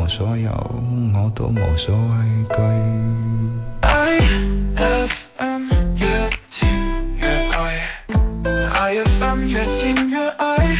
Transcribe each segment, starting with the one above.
和所有我都無所畏懼。IFM 越甜越愛，IFM 越甜越愛。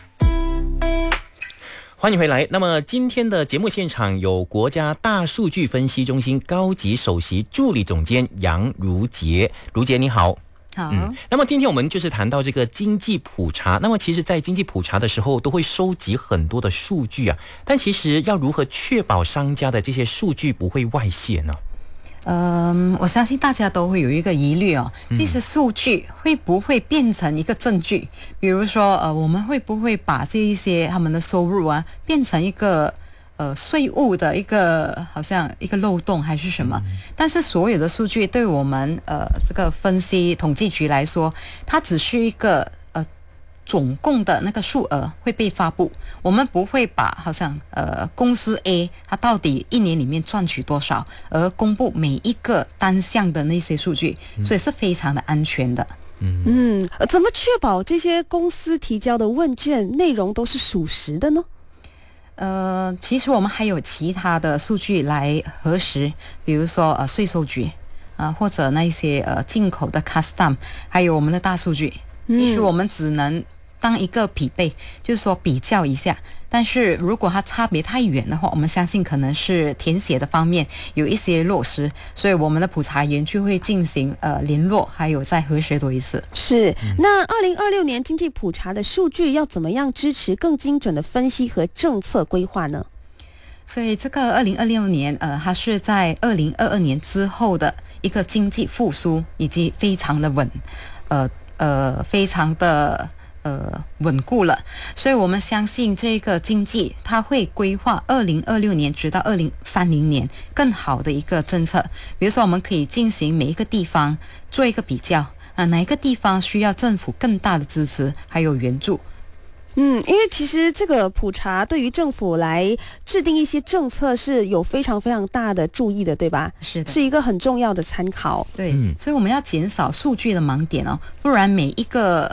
欢迎回来。那么今天的节目现场有国家大数据分析中心高级首席助理总监杨如杰，如杰你好。 好， 那么今天我们就是谈到这个经济普查。那么其实在经济普查的时候都会收集很多的数据啊，但其实要如何确保商家的这些数据不会外泄呢？ 我相信大家都会有一个疑虑哦，这些数据会不会变成一个证据？比如说，我们会不会把这一些他们的收入啊变成一个税务的一个好像一个漏洞还是什么？但是所有的数据对我们这个分析统计局来说，它只是一个总共的那个数额会被发布，我们不会把好像公司 A 它到底一年里面赚取多少，而公布每一个单项的那些数据，所以是非常的安全的。 怎么确保这些公司提交的问卷内容都是属实的呢？ 其实我们还有其他的数据来核实，比如说税收局或者那些进口的 custom， 还有我们的大数据。其实我们只能当一个匹配，就是说比较一下。但是如果它差别太远的话，我们相信可能是填写的方面有一些落实，所以我们的普查员就会进行联络，还有再核实多一次。 是，那2026年经济普查的数据要怎么样支持更精准的分析和政策规划呢？ 所以这个2026年它是在2022年之后的一个经济复苏，以及非常的非常的稳固了，所以我们相信这个经济它会规划2026年直到2030年更好的一个政策。比如说我们可以进行每一个地方做一个比较哪一个地方需要政府更大的支持还有援助。 因为其实这个普查对于政府来制定一些政策是有非常非常大的注意的，对吧？ 是的， 是一个很重要的参考。 对，所以我们要减少数据的盲点哦，不然每一个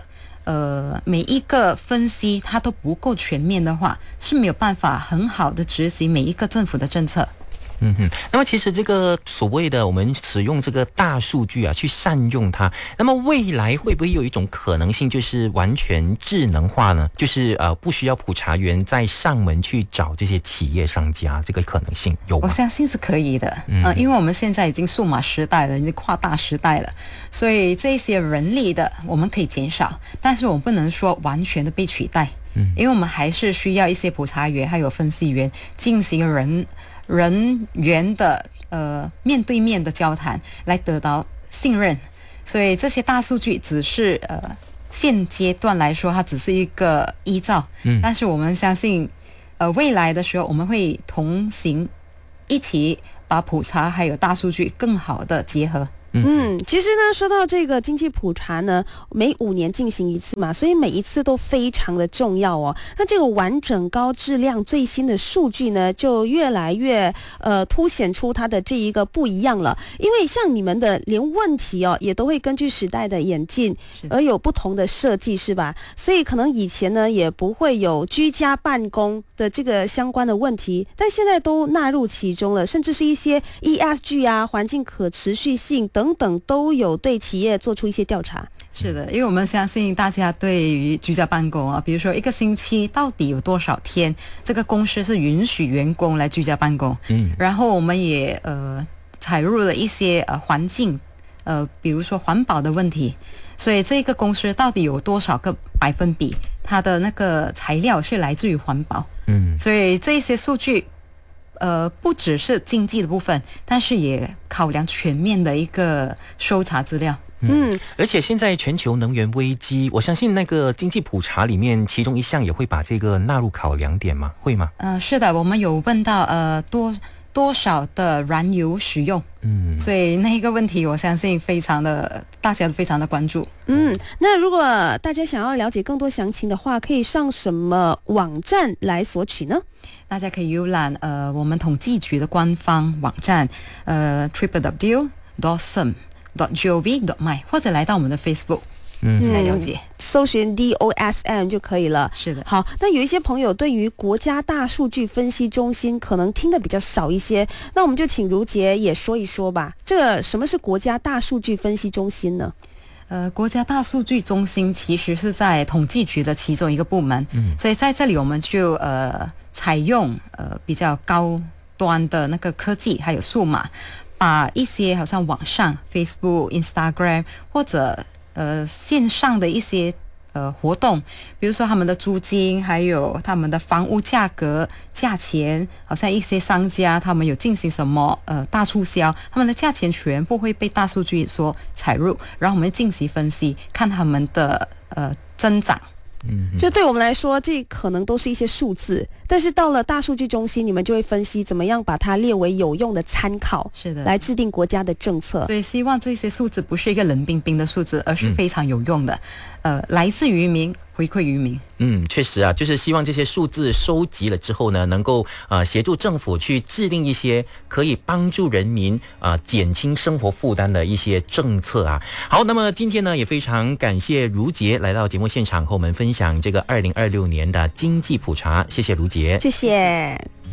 分析它都不够全面的话，是没有办法很好的执行每一个政府的政策。 那么其实这个所谓的我们使用这个大数据去善用它，那么未来会不会有一种可能性，就是完全智能化呢？就是不需要普查员再上门去找这些企业商家，这个可能性有吗？ 我相信是可以的，因为我们现在已经数码时代了，已经跨大时代了，所以这些人力的我们可以减少，但是我们不能说完全的被取代，因为我们还是需要一些普查员还有分析员进行人员的面对面的交谈来得到信任，所以这些大数据只是现阶段来说它只是一个依照，但是我们相信未来的时候我们会同行一起把普查还有大数据更好的结合。 其实呢，说到这个经济普查呢，每5年进行一次嘛，所以每一次都非常的重要哦。那这个完整、高质量、最新的数据呢，就越来越凸显出它的这一个不一样了。因为像你们的连问题也都会根据时代的演进而有不同的设计，是吧？所以可能以前呢也不会有居家办公的这个相关的问题，但现在都纳入其中了，甚至是一些 ESG 环境可持续性等等都有对企业做出一些调查。 是的，因为我们相信大家对于居家办公比如说一个星期到底有多少天这个公司是允许员工来居家办公，然后我们也采入了一些环境比如说环保的问题，所以这个公司到底有多少个百分比它的那个材料是来自于环保，所以这些数据不只是经济的部分，但是也考量全面的一个搜查资料。 而且现在全球能源危机，我相信那个经济普查里面其中一项也会把这个纳入考量点吗？会吗？ 是的，我们有问到多少的燃油使用，所以那一个问题我相信大家都非常的关注。 那如果大家想要了解更多详情的话，可以上什么网站来索取呢？ 大家可以浏览我们统计局的官方网站www.sim.gov.my 或者来到我们的 Facebook。 来了解。 搜寻 DOSM 就可以了。 是的。 好，那有一些朋友对于国家大数据分析中心可能听得比较少一些，那我们就请如杰也说一说吧。这个什么是国家大数据分析中心呢？ 国家大数据中心其实是在统计局的其中一个部门，所以在这里我们就采用比较高端的那个科技还有数码，把一些好像网上 Facebook、Instagram 或者线上的一些活动，比如说他们的租金，还有他们的房屋价格、价钱，好像一些商家他们有进行什么大促销，他们的价钱全部会被大数据所采入，然后我们进行分析，看他们的增长。 就对我们来说，这可能都是一些数字，但是到了大数据中心，你们就会分析怎么样把它列为有用的参考， 是的， 来制定国家的政策。 所以希望这些数字不是一个冷冰冰的数字，而是非常有用的，来自于民，回馈于民。 确实啊，就是希望这些数字收集了之后呢，能够协助政府去制定一些可以帮助人民减轻生活负担的一些政策啊。好，那么今天呢也非常感谢如杰来到节目现场和我们分享这个2026年的经济普查，谢谢如杰， 谢谢。